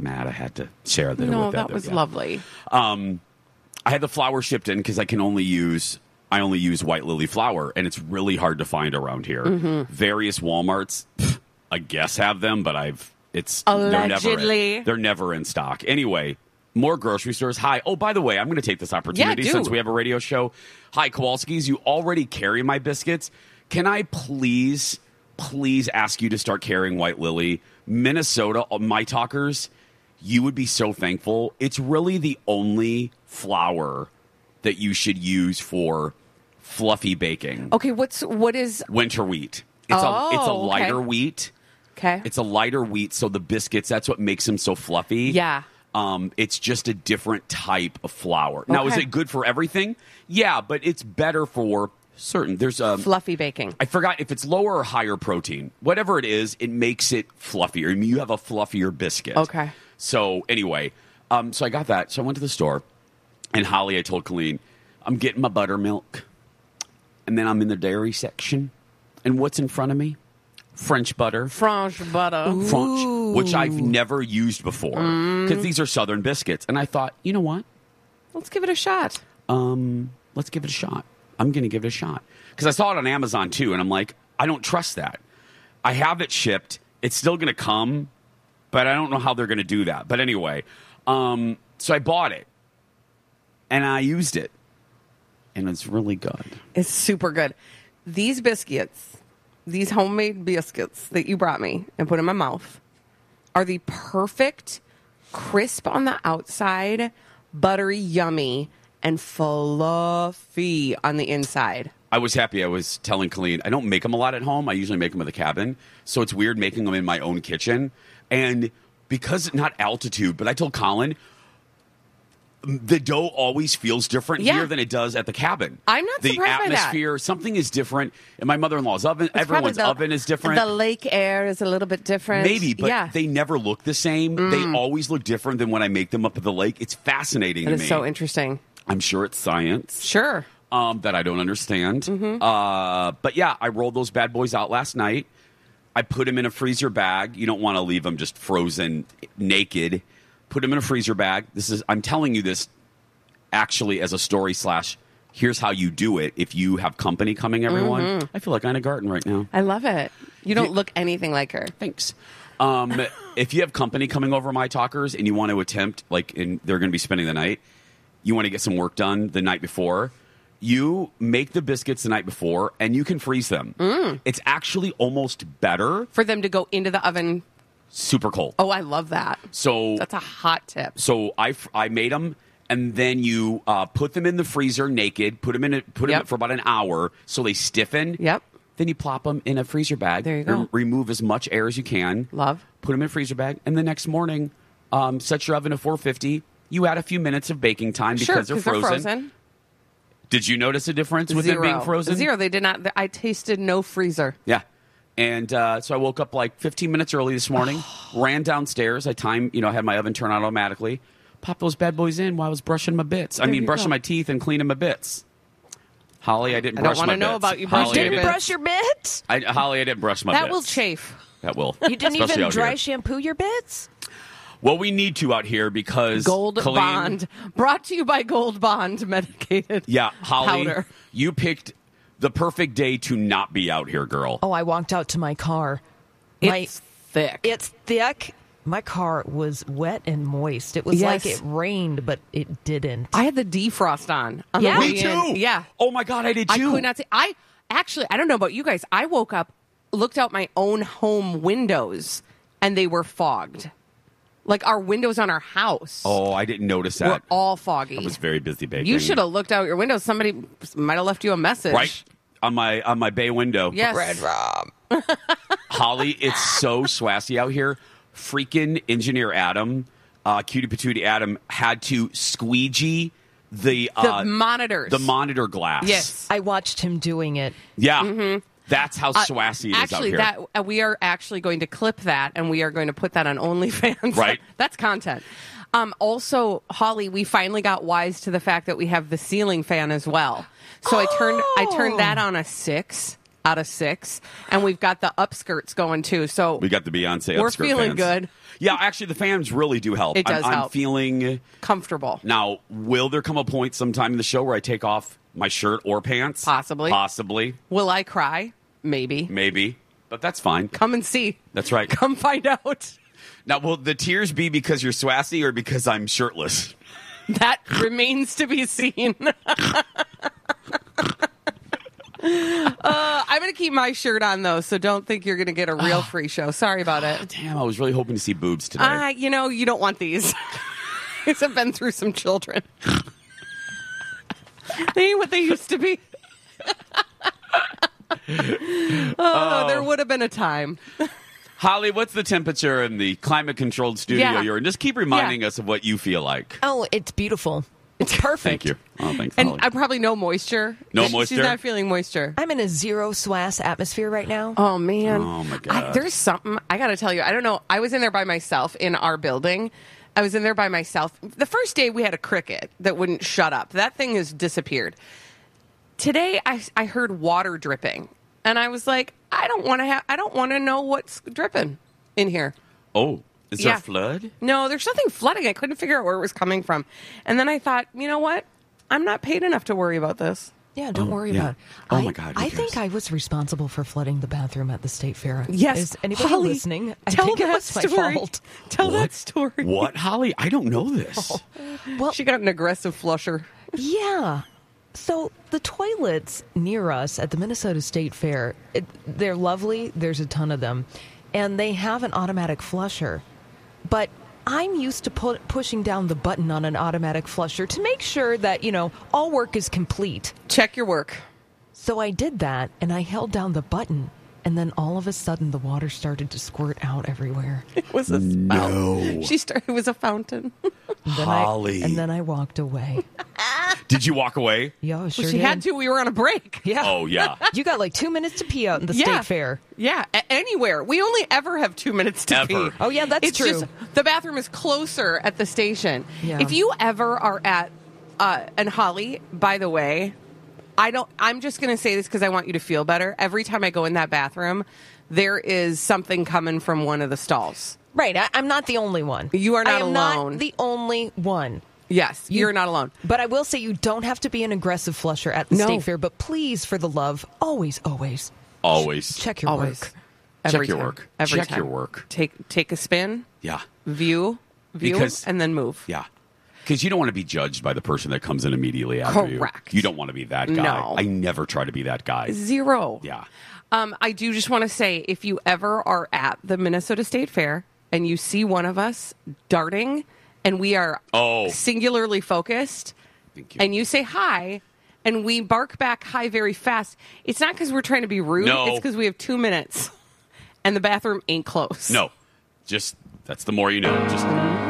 mad I had to share that. No, with that was lovely. I had the flour shipped in because I only use white lily flour, and it's really hard to find around here. Various Walmarts, I guess, have them, but Allegedly. they're never in stock. Anyway, more grocery stores. Hi. Oh, by the way, I'm going to take this opportunity since we have a radio show. Hi, Kowalski's. You already carry my biscuits. Can I please ask you to start carrying White Lily? Minnesota, my talkers, you would be so thankful. It's really the only flour that you should use for fluffy baking. Okay, what is winter wheat? It's a lighter wheat. Okay. It's a lighter wheat, so the biscuits, that's what makes them so fluffy. Yeah. It's just a different type of flour. Now, is it good for everything? Yeah, but it's better for certain. There's fluffy baking. I forgot if it's lower or higher protein. Whatever it is, it makes it fluffier. I mean, you have a fluffier biscuit. Okay. So anyway, so I got that. So I went to the store, and Holly, I told Colleen, I'm getting my buttermilk, and then I'm in the dairy section, and what's in front of me? French butter. French butter. French, which I've never used before because these are Southern biscuits. And I thought, you know what? Let's give it a shot. Let's give it a shot. I'm going to give it a shot because I saw it on Amazon too, and I'm like, I don't trust that. I have it shipped. It's still going to come, but I don't know how they're going to do that. But anyway, so I bought it, and I used it, and it's really good. It's super good. These biscuits, these homemade biscuits that you brought me and put in my mouth, are the perfect crisp on the outside, buttery, yummy, and fluffy on the inside. I was happy. I was telling Colleen, I don't make them a lot at home. I usually make them at the cabin. So it's weird making them in my own kitchen. And because not altitude, but I told Colin, the dough always feels different here than it does at the cabin. I'm not surprised by that. The atmosphere, something is different. In my mother-in-law's oven, everyone's oven is different. The lake air is a little bit different. Maybe, but they never look the same. They always look different than when I make them up at the lake. It's fascinating to me. It is so interesting. I'm sure it's science. Sure. That I don't understand. But yeah, I rolled those bad boys out last night. I put them in a freezer bag. You don't want to leave them just frozen naked. Put them in a freezer bag. I'm telling you this actually as a story / here's how you do it if you have company coming, everyone. I feel like Ina Garten right now. I love it. You don't look anything like her. Thanks. If you have company coming over My Talkers and you want to attempt, they're going to be spending the night, you want to get some work done the night before, you make the biscuits the night before and you can freeze them. It's actually almost better for them to go into the oven super cold. Oh, I love that. So that's a hot tip. So I made them, and then you put them in the freezer naked. Put them in it for about an hour so they stiffen. Yep. Then you plop them in a freezer bag. There you go. Remove as much air as you can. Love. Put them in a freezer bag, and the next morning, set your oven to 450. You add a few minutes of baking time because they're frozen. Did you notice a difference with them being frozen? Zero. They did not. I tasted no freezer. Yeah. And so I woke up 15 minutes early this morning, ran downstairs. I had my oven turn on automatically, popped those bad boys in while I was brushing my bits. Brushing my teeth and cleaning my bits. Holly, I didn't brush my bits. I don't want to know about you brushing your bits. Brush your bits? Holly, I didn't brush my bits. That will chafe. That will. You didn't even dry shampoo your bits? Well, we need to out here because Gold Bond, brought to you by Gold Bond medicated. Yeah, Holly, powder. You picked the perfect day to not be out here, girl. Oh, I walked out to my car. It's thick. It's thick. My car was wet and moist. It was like it rained, but it didn't. I had the defrost on the Me way too. in. Yeah. Oh my God, I did too. I could not say. I don't know about you guys. I woke up, looked out my own home windows, and they were fogged. Like our windows on our house. Oh, I didn't notice that. Were all foggy. I was very busy baking. You should have looked out your window. Somebody might have left you a message. Right on my bay window. Yes. Red Rum. Holly, it's so swassy out here. Freaking engineer Adam, cutie patootie Adam, had to squeegee the monitors. The monitor glass. Yes. I watched him doing it. Yeah. Mm-hmm. That's how swassy it is out here. Actually, we are actually going to clip that, and we are going to put that on OnlyFans. Right. That's content. Also, Holly, we finally got wise to the fact that we have the ceiling fan as well. So I turned that on a 6. out of 6, and we've got the upskirts going too. So we got the Beyonce. We're upskirt feeling fans. Good. Yeah, actually, the fans really do help. It does help. I'm feeling comfortable. Now, will there come a point sometime in the show where I take off my shirt or pants? Possibly. Will I cry? Maybe. But that's fine. Come and see. That's right. Come find out. Now, will the tears be because you're swassy or because I'm shirtless? That remains to be seen. I'm going to keep my shirt on, though, so don't think you're going to get a real free show. Sorry about it. Damn, I was really hoping to see boobs today. You don't want these. These have been through some children. They ain't what they used to be. There would have been a time. Holly, what's the temperature in the climate-controlled studio you're in? Just keep reminding us of what you feel like. Oh, it's beautiful. It's perfect. Thank you. Oh, thanks, and Holly. I probably no moisture. No moisture? She's not feeling moisture. I'm in a zero swass atmosphere right now. Oh, man. Oh, my God. There's something, I got to tell you, I don't know. I was in there by myself in our building. I was in there by myself. The first day we had a cricket that wouldn't shut up. That thing has disappeared. Today I heard water dripping. And I was like, I don't want to know what's dripping in here. Oh, is there a flood? No, there's nothing flooding. I couldn't figure out where it was coming from. And then I thought, you know what? I'm not paid enough to worry about this. Yeah, don't worry about it. Oh, my God. I think I was responsible for flooding the bathroom at the State Fair. Yes. Is anybody Holly, listening? I tell think it that was my story. fault. Tell that story. What, Holly? I don't know this. Well, She got an aggressive flusher. yeah. So the toilets near us at the Minnesota State Fair, they're lovely. There's a ton of them. And they have an automatic flusher. But I'm used to pushing down the button on an automatic flusher to make sure that, all work is complete. Check your work. So I did that, and I held down the button, and then all of a sudden the water started to squirt out everywhere. It was a spout. It was a fountain. Holly. And then I walked away. Did you walk away? Yeah, sure Well, she did. had to. We were on a break. Yeah. Oh, yeah. You got like 2 minutes to pee out in the State Fair. Yeah, anywhere. We only ever have 2 minutes to Ever. pee. Oh, yeah, that's it's true. Just, the bathroom is closer at the station. Yeah. If you ever are at, and Holly, by the way, I'm just going to say this because I want you to feel better. Every time I go in that bathroom, there is something coming from one of the stalls. Right. I'm not the only one. You are not I am alone. not the only one. Yes, you're not alone. But I will say you don't have to be an aggressive flusher at the State Fair. But please, for the love, always check your work. Every Check your time. work. Every Check time. your work. Take a spin. Yeah. View, and then move. Yeah. Because you don't want to be judged by the person that comes in immediately after you. Correct. You don't want to be that guy. No. I never try to be that guy. Zero. Yeah. I do just want to say, if you ever are at the Minnesota State Fair and you see one of us darting and we are singularly focused, Thank you. and you say hi and we bark back hi very fast, it's not because we're trying to be rude. No. It's because we have 2 minutes and the bathroom ain't close. No. Just, that's the more you know. Just.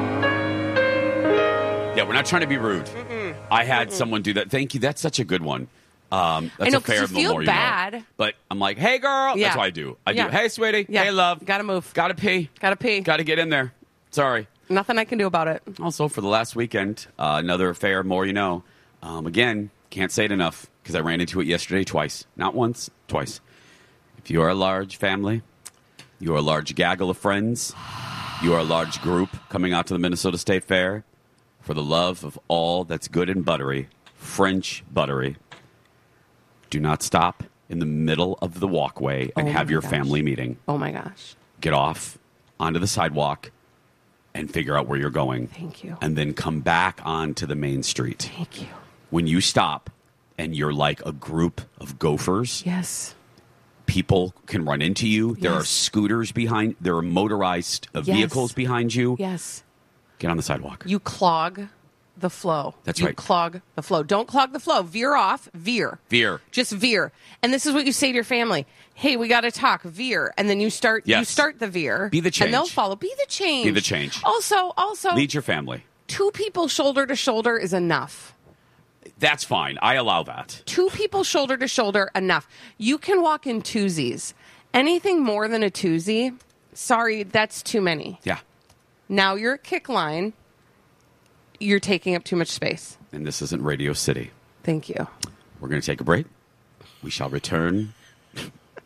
Yeah, we're not trying to be rude. I had someone do that. Thank you. That's such a good one. That's I know, a fair 'cause you feel more bad. you know. But I'm like, hey, girl. Yeah. That's what I do. I Yeah. do. Hey, sweetie. Yeah. Hey, love. Gotta move. Gotta pee. Gotta pee. Gotta get in there. Sorry. Nothing I can do about it. Also, for the last weekend, another fair more you know. Again, can't say it enough because I ran into it yesterday twice. Not once, twice. If you are a large family, you are a large gaggle of friends, you are a large group coming out to the Minnesota State Fair, for the love of all that's good and buttery, French buttery, do not stop in the middle of the walkway and have your family meeting. Oh, my gosh. Get off onto the sidewalk and figure out where you're going. Thank you. And then come back onto the main street. Thank you. When you stop and you're like a group of gophers, Yes. people can run into you. There are Yes. scooters behind. There are motorized vehicles behind you. Yes. Get on the sidewalk. You clog the flow. That's you right. Clog the flow. Don't clog the flow. Veer off. Veer. Veer. Just veer. And this is what you say to your family. Hey, we got to talk. Veer. And then you start. Yes. You start the veer. Be the change. And they'll follow. Be the change. Be the change. Also, Lead your family. 2 people shoulder to shoulder is enough. That's fine. I allow that. 2 people shoulder to shoulder, enough. You can walk in twosies. Anything more than a twosie, sorry, that's too many. Yeah. Now you're at kick line. You're taking up too much space. And this isn't Radio City. Thank you. We're going to take a break. We shall return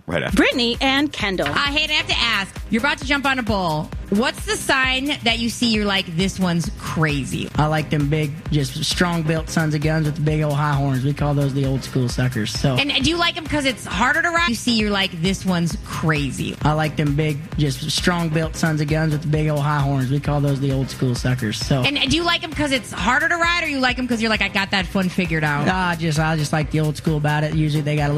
Right after. Brittany and Kendall. Hey, I have to ask. You're about to jump on a bull. What's the sign that you see you're like, this one's crazy? I like them big, just strong-built sons of guns with the big old high horns. We call those the old school suckers. So. And do you like them because it's harder to ride? You see you're like, this one's crazy. I like them big, just strong-built sons of guns with the big old high horns. We call those the old school suckers. So. And do you like them because it's harder to ride, or you like them because you're like, I got that one figured out? I just like the old school about it. Usually they got a